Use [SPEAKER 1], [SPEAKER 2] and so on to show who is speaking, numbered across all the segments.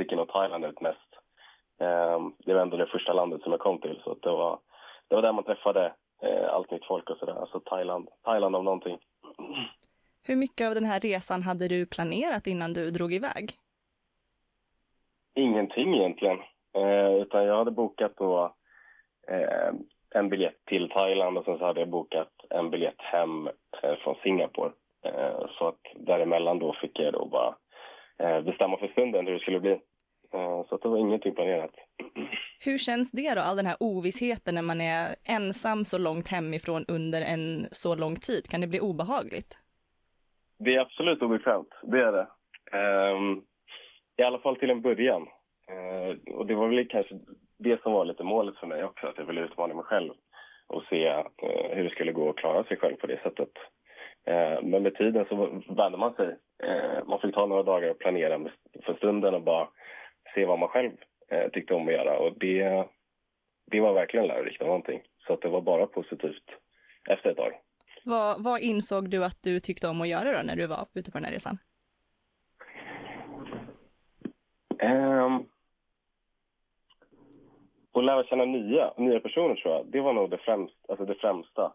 [SPEAKER 1] sticker nog Thailand ut mest. Det var ändå det första landet som jag kom till, så att det var där man träffade allt nytt folk och sådär. Alltså Thailand om någonting.
[SPEAKER 2] Hur mycket av den här resan hade du planerat innan du drog iväg?
[SPEAKER 1] Ingenting egentligen. Utan jag hade bokat då en biljett till Thailand och sen så hade jag bokat en biljett hem från Singapore. Så att däremellan då fick jag då bara bestämma för stunden hur det skulle bli. Så att det var ingenting planerat.
[SPEAKER 2] Hur känns det då, all den här ovissheten när man är ensam så långt hemifrån under en så lång tid? Kan det bli obehagligt?
[SPEAKER 1] Det är absolut obekvämt, det är det. I alla fall till en början. Och det var väl kanske det som var lite målet för mig också, att jag ville utmana mig själv och se hur det skulle gå att klara sig själv på det sättet. Men med tiden så vände man sig. Man fick ta några dagar och planera för stunden och bara se vad man själv tyckte om att göra. Och det var verkligen lärorikt av någonting. Så att det var bara positivt efter ett tag.
[SPEAKER 2] Vad insåg du att du tyckte om att göra då när du var ute på den här resan?
[SPEAKER 1] Att lära känna nya personer tror jag. Det var nog det främsta.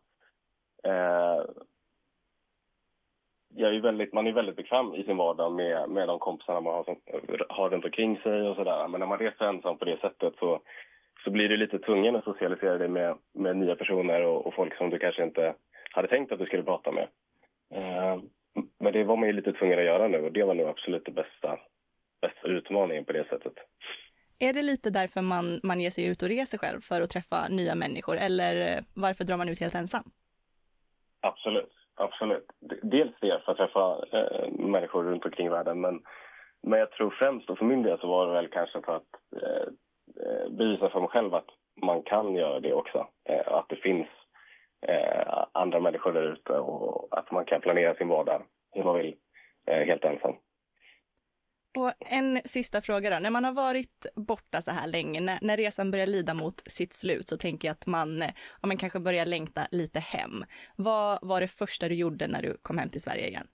[SPEAKER 1] Man är väldigt bekväm i sin vardag med de kompisarna man har runt omkring sig och sådär. Men när man reser ensam på det sättet så blir det lite tvungen att socialisera dig med nya personer och folk som du kanske inte hade tänkt att du skulle prata med. Men det var man ju lite tvungen att göra nu och det var nog absolut det bästa utmaningen på det sättet.
[SPEAKER 2] Är det lite därför man ger sig ut och reser själv för att träffa nya människor eller varför drar man ut helt ensam?
[SPEAKER 1] Absolut. Dels det för att träffa människor runt omkring världen men jag tror främst och för min del så var det väl kanske för att bevisa för mig själv att man kan göra det också. Att det finns andra människor där ute och att man kan planera sin vardag hur man vill helt ensam.
[SPEAKER 2] Och en sista fråga då. När man har varit borta så här länge, när resan börjar lida mot sitt slut så tänker jag att man kanske börjar längta lite hem. Vad var det första du gjorde när du kom hem till Sverige igen?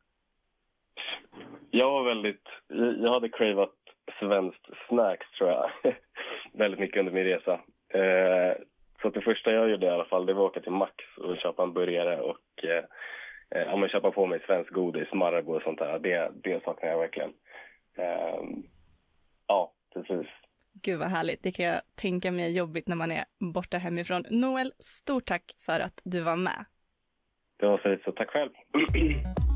[SPEAKER 1] Jag hade cravat svenskt snacks tror jag. Väldigt mycket under min resa. Så det första jag gjorde i alla fall det var att åka till Max och köpa en burgare och köpa på mig svensk godis, Marabou och sånt där. Det saknar jag verkligen. Ja, precis.
[SPEAKER 2] Gud vad härligt. Det kan jag tänka mig jobbigt när man är borta hemifrån. Noel, stort tack för att du var med.
[SPEAKER 1] Det var så tack själv.